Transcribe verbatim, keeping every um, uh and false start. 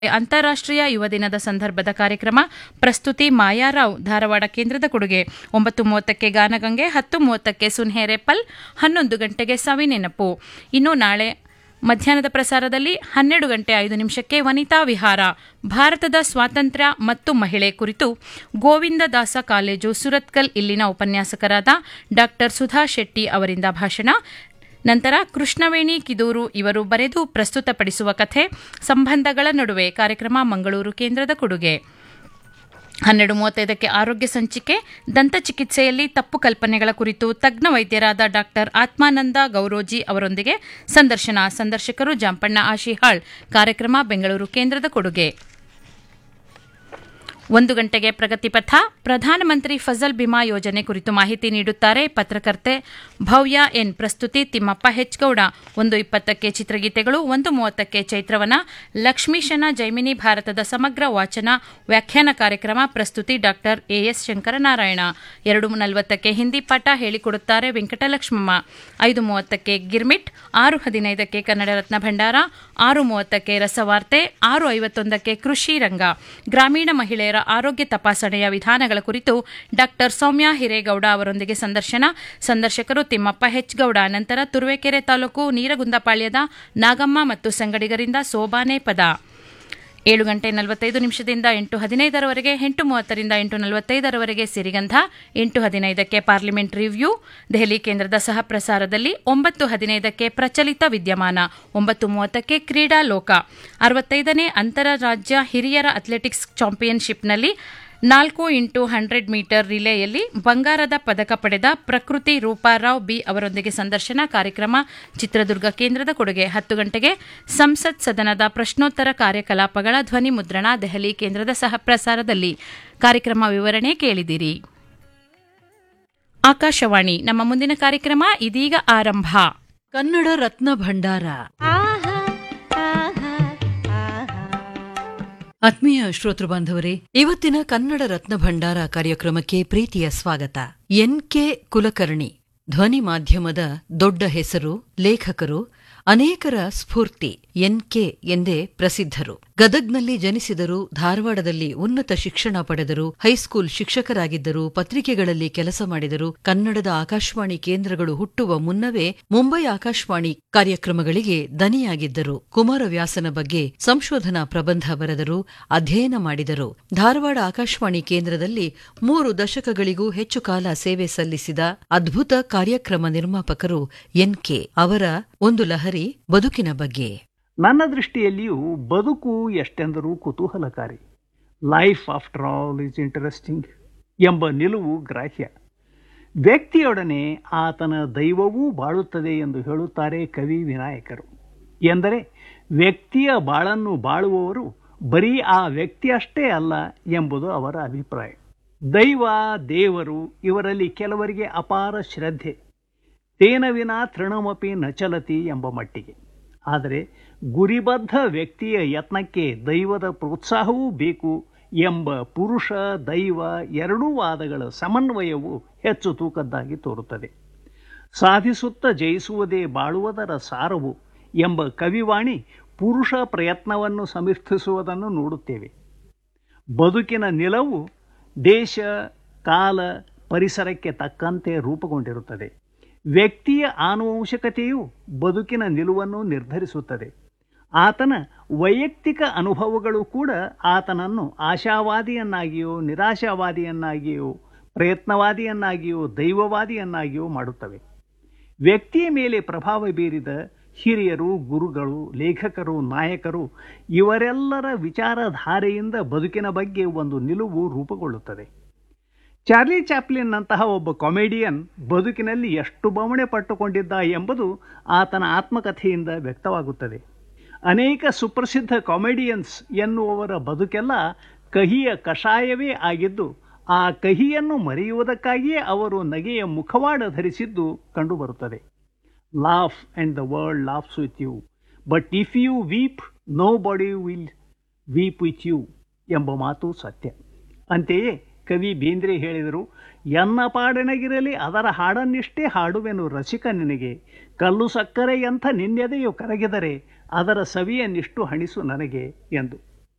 ಅಂತಾರಾಷ್ಟ್ರೀಯ ಯುವ ದಿನದ ಸಂದರ್ಭದ ಕಾರ್ಯಕ್ರಮ ಪ್ರಸ್ತುತಿ ಮಾಯಾರಾವ್ ಧಾರವಾಡ ಕೇಂದ್ರದ ಕೊಡುಗೆ. ಒಂಬತ್ತು ಮೂವತ್ತಕ್ಕೆ ಗಾನಗಂಗೆ, ಹತ್ತು ಮೂವತ್ತಕ್ಕೆ ಸುನ್ಹೇರೆಪಲ್, ಹನ್ನೊಂದು ಗಂಟೆಗೆ ಸವಿನೆನಪು. ಇನ್ನು ನಾಳೆ ಮಧ್ಯಾಹ್ನದ ಪ್ರಸಾರದಲ್ಲಿ ಹನ್ನೆರಡು ಗಂಟೆ ಐದು ನಿಮಿಷಕ್ಕೆ ವನಿತಾ ವಿಹಾರ, ಭಾರತದ ಸ್ವಾತಂತ್ರ್ಯ ಮತ್ತು ಮಹಿಳೆ ಕುರಿತು ಗೋವಿಂದದಾಸ ಕಾಲೇಜು ಸುರತ್ಕಲ್ ಇಲ್ಲಿನ ಉಪನ್ಯಾಸಕರಾದ ಡಾ ಸುಧಾ ಶೆಟ್ಟಿ ಅವರಿಂದ ಭಾಷಣ. ನಂತರ ಕೃಷ್ಣವೇಣಿ ಕಿದೂರು ಇವರು ಬರೆದು ಪ್ರಸ್ತುತಪಡಿಸುವ ಕಥೆ ಸಂಬಂಧಗಳ ನಡುವೆ, ಕಾರ್ಯಕ್ರಮ ಮಂಗಳೂರು ಕೇಂದ್ರದ ಕೊಡುಗೆ. ಹನ್ನೆರಡು ಮೂವತ್ತೈದಕ್ಕೆ ಆರೋಗ್ಯ ಸಂಚಿಕೆ, ದಂತ ಚಿಕಿತ್ಸೆಯಲ್ಲಿ ತಪ್ಪು ಕಲ್ಪನೆಗಳ ಕುರಿತು ತಜ್ಞ ವೈದ್ಯರಾದ ಡಾಕ್ಟರ್ ಆತ್ಮಾನಂದ ಗೌರೋಜಿ ಅವರೊಂದಿಗೆ ಸಂದರ್ಶನ. ಸಂದರ್ಶಕರು ಜಾಂಪಣ್ಣ ಆಶಿಹಾಳ್. ಕಾರ್ಯಕ್ರಮ ಬೆಂಗಳೂರು ಕೇಂದ್ರದ ಕೊಡುಗೆ. ಒಂದು ಗಂಟೆಗೆ ಪ್ರಗತಿಪಥ, ಪ್ರಧಾನಮಂತ್ರಿ ಫಸಲ್ ಬಿಮಾ ಯೋಜನೆ ಕುರಿತು ಮಾಹಿತಿ ನೀಡುತ್ತಾರೆ ಪತ್ರಕರ್ತೆ ಭವ್ಯ ಎನ್. ಪ್ರಸ್ತುತಿ ತಿಮ್ಮಪ್ಪ ಹೆಚ್ಗೌಡ. ಒಂದು ಇಪ್ಪತ್ತಕ್ಕೆ ಚಿತ್ರಗೀತೆಗಳು, ಒಂದು ಮೂವತ್ತಕ್ಕೆ ಚೈತ್ರವನ, ಲಕ್ಷ್ಮೀಶನ ಜೈಮಿನಿ ಭಾರತದ ಸಮಗ್ರ ವಾಚನ ವ್ಯಾಖ್ಯಾನ ಕಾರ್ಯಕ್ರಮ. ಪ್ರಸ್ತುತಿ ಡಾ ಎಎಸ್ ಶಂಕರನಾರಾಯಣ. ಎರಡು ನಲವತ್ತಕ್ಕೆ ಹಿಂದಿ ಪಾಠ ಹೇಳಿಕೊಡುತ್ತಾರೆ ವೆಂಕಟಲಕ್ಷ್ಮಮ್ಮ. ಐದು ಮೂವತ್ತಕ್ಕೆ ಗಿರ್ಮಿಟ್, ಆರು ಹದಿನೈದಕ್ಕೆ ಕನ್ನಡ ರತ್ನ ಭಂಡಾರ, ಆರು ಮೂವತ್ತಕ್ಕೆ ರಸವಾರ್ತೆ, ಆರು ಐವತ್ತೊಂದಕ್ಕೆ ಕೃಷಿ ರಂಗ, ಗ್ರಾಮೀಣ ಮಹಿಳೆಯರ ಆರೋಗ್ಯ ತಪಾಸಣೆಯ ವಿಧಾನಗಳ ಕುರಿತು ಡಾ ಸೌಮ್ಯ ಹಿರೇಗೌಡ ಅವರೊಂದಿಗೆ ಸಂದರ್ಶನ. ಸಂದರ್ಶಕರು ತಿಮ್ಮಪ್ಪ ಹೆಚ್ಗೌಡ. ನಂತರ ತುರುವೇಕೆರೆ ತಾಲೂಕು ನೀರಗುಂದಪಾಳ್ಯದ ನಾಗಮ್ಮ ಮತ್ತು ಸಂಗಡಿಗರಿಂದ ಸೋಬಾನೆ ಪದ. ಏಳು ಗಂಟೆ ನಲವತ್ತೈದು ನಿಮಿಷದಿಂದ ಎಂಟು ಹದಿನೈದರವರೆಗೆ, ಎಂಟು ಮೂವತ್ತರಿಂದ ಎಂಟು ನಲವತ್ತೈದರವರೆಗೆ ಸಿರಿಗಂಧ, ಎಂಟು ಹದಿನೈದಕ್ಕೆ ಪಾರ್ಲಿಮೆಂಟ್ ರಿವ್ಯೂ ದೆಹಲಿ ಕೇಂದ್ರದ ಸಹ ಪ್ರಸಾರದಲ್ಲಿ, ಒಂಬತ್ತು ಹದಿನೈದಕ್ಕೆ ಪ್ರಚಲಿತ ವಿದ್ಯಮಾನ, ಒಂಬತ್ತು ಮೂವತ್ತಕ್ಕೆ ಕ್ರೀಡಾ ಲೋಕ. ಅರವತ್ತೈದನೇ ಅಂತಾರಾಜ್ಯ ಹಿರಿಯರ ಅಥ್ಲೆಟಿಕ್ಸ್ ಚಾಂಪಿಯನ್ಶಿಪ್ನಲ್ಲಿ ನಾಲ್ಕು ಇಂಟು ಹಂಡ್ರೆಡ್ ಮೀಟರ್ ರಿಲೇಯಲ್ಲಿ ಬಂಗಾರದ ಪದಕ ಪಡೆದ ಪ್ರಕೃತಿ ರೂಪಾರಾವ್ ಬಿ ಅವರೊಂದಿಗೆ ಸಂದರ್ಶನ. ಕಾರ್ಯಕ್ರಮ ಚಿತ್ರದುರ್ಗ ಕೇಂದ್ರದ ಕೊಡುಗೆ. ಹತ್ತು ಗಂಟೆಗೆ ಸಂಸತ್ ಸದನದ ಪ್ರಶ್ನೋತ್ತರ ಕಾರ್ಯಕಲಾಪಗಳ ಧ್ವನಿ ಮುದ್ರಣ ದೆಹಲಿ ಕೇಂದ್ರದ ಸಹ ಪ್ರಸಾರದಲ್ಲಿ. ಕಾರ್ಯಕ್ರಮ ವಿವರಣೆ ಕೇಳಿದಿರಿ. ಆಕಾಶವಾಣಿ. ನಮ್ಮ ಮುಂದಿನ ಕಾರ್ಯಕ್ರಮ ಇದೀಗ ಆರಂಭ. ಕನ್ನಡ ರತ್ನ ಭಂಡಾರ. ಆತ್ಮೀಯ ಶ್ರೋತೃ ಬಾಂಧವರೇ, ಇವತ್ತಿನ ಕನ್ನಡ ರತ್ನ ಭಂಡಾರ ಕಾರ್ಯಕ್ರಮಕ್ಕೆ ಪ್ರೀತಿಯ ಸ್ವಾಗತ. ಎನ್ ಕೆ ಕುಲಕರ್ಣಿ ಧ್ವನಿ ಮಾಧ್ಯಮದ ದೊಡ್ಡ ಹೆಸರು, ಲೇಖಕರು, ಅನೇಕರ ಸ್ಫೂರ್ತಿ. ಎನ್ ಕೆ ಎಂದೇ ಪ್ರಸಿದ್ಧರು. ಗದಗ್ನಲ್ಲಿ ಜನಿಸಿದರು, ಧಾರವಾಡದಲ್ಲಿ ಉನ್ನತ ಶಿಕ್ಷಣ ಪಡೆದರು, ಹೈಸ್ಕೂಲ್ ಶಿಕ್ಷಕರಾಗಿದ್ದರು, ಪತ್ರಿಕೆಗಳಲ್ಲಿ ಕೆಲಸ ಮಾಡಿದರು. ಕನ್ನಡದ ಆಕಾಶವಾಣಿ ಕೇಂದ್ರಗಳು ಹುಟ್ಟುವ ಮುನ್ನವೇ ಮುಂಬೈ ಆಕಾಶವಾಣಿ ಕಾರ್ಯಕ್ರಮಗಳಿಗೆ ದನಿಯಾಗಿದ್ದರು. ಕುಮಾರವ್ಯಾಸನ ಬಗ್ಗೆ ಸಂಶೋಧನಾ ಪ್ರಬಂಧ ಬರೆದರು, ಅಧ್ಯಯನ ಮಾಡಿದರು. ಧಾರವಾಡ ಆಕಾಶವಾಣಿ ಕೇಂದ್ರದಲ್ಲಿ ಮೂರು ದಶಕಗಳಿಗೂ ಹೆಚ್ಚು ಕಾಲ ಸೇವೆ ಸಲ್ಲಿಸಿದ ಅದ್ಭುತ ಕಾರ್ಯಕ್ರಮ ನಿರ್ಮಾಪಕರು ಎನ್ ಕೆ. ಅವರ ಒಂದು ಲಹರಿ ಬದುಕಿನ ಬಗ್ಗೆ. ನನ್ನ ದೃಷ್ಟಿಯಲ್ಲಿಯೂ ಬದುಕು ಎಷ್ಟೆಂದರೂ ಕುತೂಹಲಕಾರಿ. Life after all is interesting ಎಂಬ ನಿಲುವು ಗ್ರಾಹ್ಯ. ವ್ಯಕ್ತಿಯೊಡನೆ ಆತನ ದೈವವೂ ಬಾಳುತ್ತದೆ ಎಂದು ಹೇಳುತ್ತಾರೆ ಕವಿ ವಿನಾಯಕರು. ಎಂದರೆ ವ್ಯಕ್ತಿಯ ಬಾಳನ್ನು ಬಾಳುವವರು ಬರೀ ಆ ವ್ಯಕ್ತಿಯಷ್ಟೇ ಅಲ್ಲ ಎಂಬುದು ಅವರ ಅಭಿಪ್ರಾಯ. ದೈವ, ದೇವರು ಇವರಲ್ಲಿ ಕೆಲವರಿಗೆ ಅಪಾರ ಶ್ರದ್ಧೆ, ತೇನ ವಿನಾ ತೃಣಮಪಿ ನಚಲತಿ ಎಂಬ ಮಟ್ಟಿಗೆ. ಆದರೆ ಗುರಿಬದ್ಧ ವ್ಯಕ್ತಿಯ ಯತ್ನಕ್ಕೆ ದೈವದ ಪ್ರೋತ್ಸಾಹವೂ ಬೇಕು ಎಂಬ ಪುರುಷ ದೈವ ಎರಡೂ ವಾದಗಳ ಸಮನ್ವಯವು ಹೆಚ್ಚು ತೂಕದ್ದಾಗಿ ತೋರುತ್ತದೆ. ಸಾಧಿಸುತ್ತ ಜಯಿಸುವುದೇ ಬಾಳುವುದರ ಸಾರವು ಎಂಬ ಕವಿವಾಣಿ ಪುರುಷ ಪ್ರಯತ್ನವನ್ನು ಸಮರ್ಥಿಸುವುದನ್ನು ನೋಡುತ್ತೇವೆ. ಬದುಕಿನ ನಿಲವು ದೇಶ, ಕಾಲ, ಪರಿಸರಕ್ಕೆ ತಕ್ಕಂತೆ ರೂಪುಗೊಂಡಿರುತ್ತದೆ. ವ್ಯಕ್ತಿಯ ಆನುವಂಶಿಕತೆಯು ಬದುಕಿನ ನಿಲುವನ್ನು ನಿರ್ಧರಿಸುತ್ತದೆ. ಆತನ ವೈಯಕ್ತಿಕ ಅನುಭವಗಳು ಕೂಡ ಆತನನ್ನು ಆಶಾವಾದಿಯನ್ನಾಗಿಯೋ, ನಿರಾಶಾವಾದಿಯನ್ನಾಗಿಯೋ, ಪ್ರಯತ್ನವಾದಿಯನ್ನಾಗಿಯೋ, ದೈವವಾದಿಯನ್ನಾಗಿಯೋ ಮಾಡುತ್ತವೆ. ವ್ಯಕ್ತಿಯ ಮೇಲೆ ಪ್ರಭಾವ ಬೀರಿದ ಹಿರಿಯರು, ಗುರುಗಳು, ಲೇಖಕರು, ನಾಯಕರು ಇವರೆಲ್ಲರ ವಿಚಾರಧಾರೆಯಿಂದ ಬದುಕಿನ ಬಗ್ಗೆ ಒಂದು ನಿಲುವು ರೂಪುಗೊಳ್ಳುತ್ತದೆ. ಚಾರ್ಲಿ ಚಾಪ್ಲಿನ್ನಂತಹ ಒಬ್ಬ ಕಾಮಿಡಿಯನ್ ಬದುಕಿನಲ್ಲಿ ಎಷ್ಟು ಬವಣೆ ಪಟ್ಟುಕೊಂಡಿದ್ದ ಎಂಬುದು ಆತನ ಆತ್ಮಕಥೆಯಿಂದ ವ್ಯಕ್ತವಾಗುತ್ತದೆ. ಅನೇಕ ಸುಪ್ರಸಿದ್ಧ ಕಾಮಿಡಿಯನ್ಸ್ ಎನ್ನುವವರ ಬದುಕೆಲ್ಲ ಕಹಿಯ ಕಷಾಯವೇ ಆಗಿದ್ದು, ಆ ಕಹಿಯನ್ನು ಮರೆಯುವುದಕ್ಕಾಗಿಯೇ ಅವರು ನಗೆಯ ಮುಖವಾಡ ಧರಿಸಿದ್ದು ಕಂಡುಬರುತ್ತದೆ. Laugh and the world laughs with you, but if you weep no body will weep with you ಎಂಬ ಮಾತು ಸತ್ಯ. ಅಂತೆಯೇ ಕವಿ ಬೇಂದ್ರೆ ಹೇಳಿದರು, ಎನ್ನ ಪಾಡನಗಿರಲಿ ಅದರ ಹಾಡನ್ನಿಷ್ಟೇ ಹಾಡುವೆನು ರಸಿಕ ನಿನಗೆ, ಕಲ್ಲು ಸಕ್ಕರೆಯಂಥ ನಿನ್ನೆದೆಯು ಕರಗಿದರೆ ಅದರ ಸವಿಯನ್ನಿಷ್ಟು ಹಣಿಸು ನನಗೆ ಎಂದು.